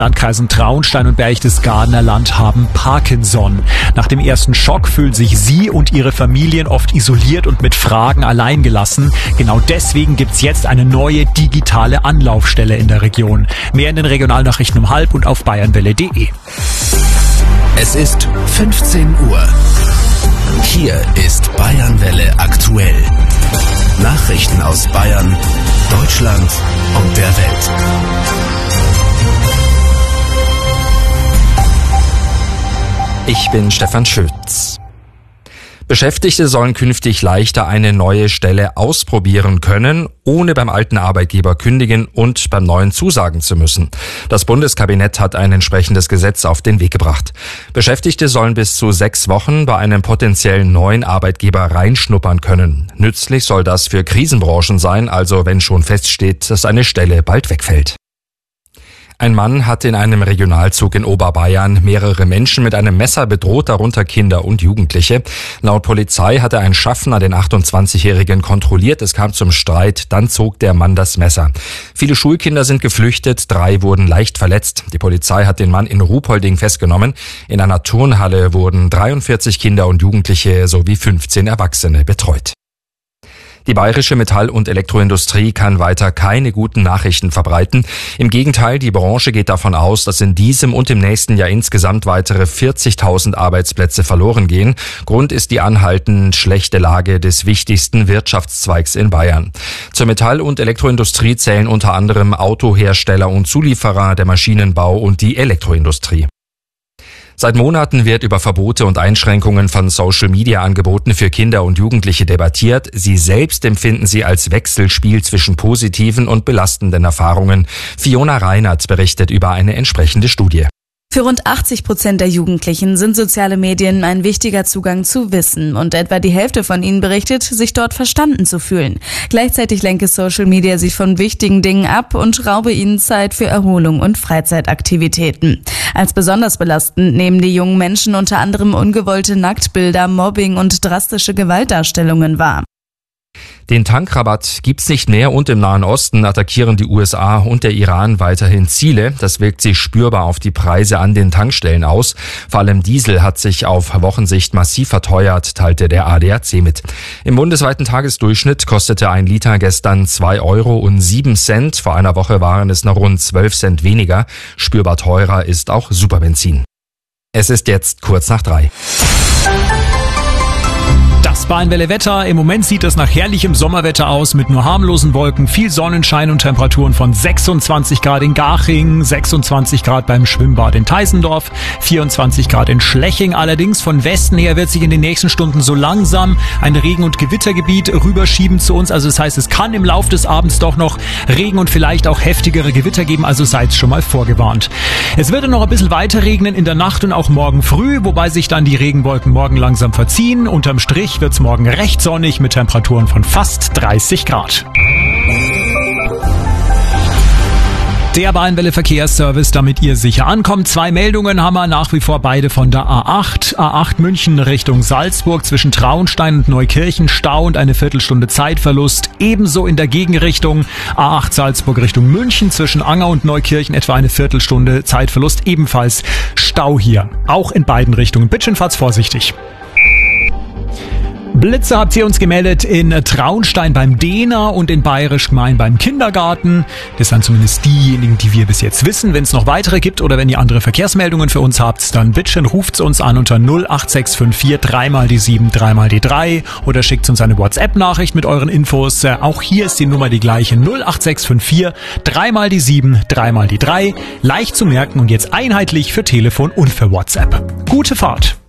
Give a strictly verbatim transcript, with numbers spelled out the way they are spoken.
Landkreisen Traunstein und Berchtesgadener Land haben Parkinson. Nach dem ersten Schock fühlen sich sie und ihre Familien oft isoliert und mit Fragen alleingelassen. Genau deswegen gibt's jetzt eine neue digitale Anlaufstelle in der Region. Mehr in den Regionalnachrichten um halb und auf bayernwelle punkt de. Es ist fünfzehn Uhr. Hier ist Bayernwelle aktuell. Nachrichten aus Bayern, Deutschland und der Welt. Ich bin Stefan Schütz. Beschäftigte sollen künftig leichter eine neue Stelle ausprobieren können, ohne beim alten Arbeitgeber kündigen und beim neuen zusagen zu müssen. Das Bundeskabinett hat ein entsprechendes Gesetz auf den Weg gebracht. Beschäftigte sollen bis zu sechs Wochen bei einem potenziellen neuen Arbeitgeber reinschnuppern können. Nützlich soll das für Krisenbranchen sein, also wenn schon feststeht, dass eine Stelle bald wegfällt. Ein Mann hat in einem Regionalzug in Oberbayern mehrere Menschen mit einem Messer bedroht, darunter Kinder und Jugendliche. Laut Polizei hatte ein Schaffner den achtundzwanzigjährigen kontrolliert. Es kam zum Streit, dann zog der Mann das Messer. Viele Schulkinder sind geflüchtet, drei wurden leicht verletzt. Die Polizei hat den Mann in Ruhpolding festgenommen. In einer Turnhalle wurden dreiundvierzig Kinder und Jugendliche sowie fünfzehn Erwachsene betreut. Die bayerische Metall- und Elektroindustrie kann weiter keine guten Nachrichten verbreiten. Im Gegenteil, die Branche geht davon aus, dass in diesem und im nächsten Jahr insgesamt weitere vierzigtausend Arbeitsplätze verloren gehen. Grund ist die anhaltend schlechte Lage des wichtigsten Wirtschaftszweigs in Bayern. Zur Metall- und Elektroindustrie zählen unter anderem Autohersteller und Zulieferer, der Maschinenbau und die Elektroindustrie. Seit Monaten wird über Verbote und Einschränkungen von Social-Media-Angeboten für Kinder und Jugendliche debattiert. Sie selbst empfinden sie als Wechselspiel zwischen positiven und belastenden Erfahrungen. Fiona Reinert berichtet über eine entsprechende Studie. Für rund achtzig Prozent der Jugendlichen sind soziale Medien ein wichtiger Zugang zu Wissen und etwa die Hälfte von ihnen berichtet, sich dort verstanden zu fühlen. Gleichzeitig lenke Social Media sie von wichtigen Dingen ab und raube ihnen Zeit für Erholung und Freizeitaktivitäten. Als besonders belastend nehmen die jungen Menschen unter anderem ungewollte Nacktbilder, Mobbing und drastische Gewaltdarstellungen wahr. Den Tankrabatt gibt's nicht mehr und im Nahen Osten attackieren die U S A und der Iran weiterhin Ziele. Das wirkt sich spürbar auf die Preise an den Tankstellen aus. Vor allem Diesel hat sich auf Wochensicht massiv verteuert, teilte der A D A C mit. Im bundesweiten Tagesdurchschnitt kostete ein Liter gestern zwei Euro und sieben Cent. Vor einer Woche waren es noch rund zwölf Cent weniger. Spürbar teurer ist auch Superbenzin. Es ist jetzt kurz nach drei. Das Bayernwelle Wetter. Im Moment sieht es nach herrlichem Sommerwetter aus mit nur harmlosen Wolken, viel Sonnenschein und Temperaturen von sechsundzwanzig Grad in Garching, sechsundzwanzig Grad beim Schwimmbad in Teisendorf, vierundzwanzig Grad in Schleching. Allerdings von Westen her wird sich in den nächsten Stunden so langsam ein Regen- und Gewittergebiet rüberschieben zu uns. Also das heißt, es kann im Laufe des Abends doch noch Regen und vielleicht auch heftigere Gewitter geben. Also seid schon mal vorgewarnt. Es wird noch ein bisschen weiter regnen in der Nacht und auch morgen früh, wobei sich dann die Regenwolken morgen langsam verziehen. Unterm Strich wird's morgen recht sonnig mit Temperaturen von fast dreißig Grad. Der Bayernwelle Verkehrsservice, damit ihr sicher ankommt. Zwei Meldungen haben wir nach wie vor beide von der A acht. A acht München Richtung Salzburg zwischen Traunstein und Neukirchen Stau und eine Viertelstunde Zeitverlust. Ebenso in der Gegenrichtung A acht Salzburg Richtung München zwischen Anger und Neukirchen etwa eine Viertelstunde Zeitverlust. Ebenfalls Stau hier. Auch in beiden Richtungen. Bitte schön, fahrt's vorsichtig. Blitze habt ihr uns gemeldet in Traunstein beim Dehner und in Bayerisch Gmein beim Kindergarten. Das sind zumindest diejenigen, die wir bis jetzt wissen. Wenn es noch weitere gibt oder wenn ihr andere Verkehrsmeldungen für uns habt, dann bitte ruft uns an unter null acht sechs fünf vier drei mal die sieben, drei mal die drei oder schickt uns eine WhatsApp-Nachricht mit euren Infos. Auch hier ist die Nummer die gleiche, null acht sechs fünf vier drei mal die sieben, drei mal die drei. Leicht zu merken und jetzt einheitlich für Telefon und für WhatsApp. Gute Fahrt!